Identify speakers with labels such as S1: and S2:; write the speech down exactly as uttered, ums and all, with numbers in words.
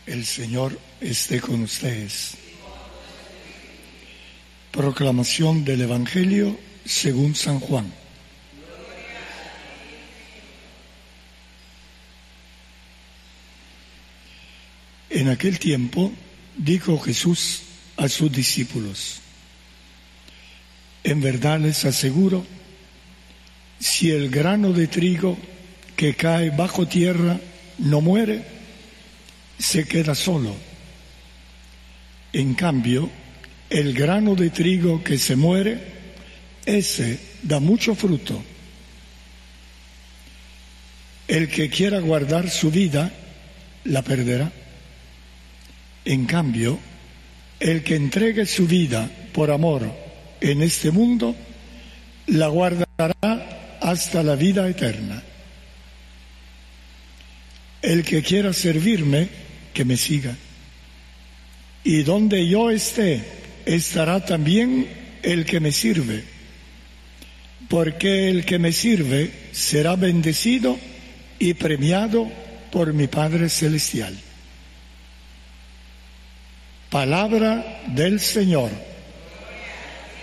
S1: El Señor esté con ustedes. Proclamación del Evangelio según San Juan. En aquel tiempo dijo Jesús a sus discípulos: en verdad les aseguro, si el grano de trigo que cae bajo tierra no muere, se queda solo. En cambio, el grano de trigo que se muere, ese da mucho fruto. El que quiera guardar su vida, la perderá. En cambio, el que entregue su vida por amor en este mundo, la guardará hasta la vida eterna. El que quiera servirme, que me siga. Y donde yo esté, estará también el que me sirve. Porque el que me sirve será bendecido y premiado por mi Padre Celestial. Palabra del Señor.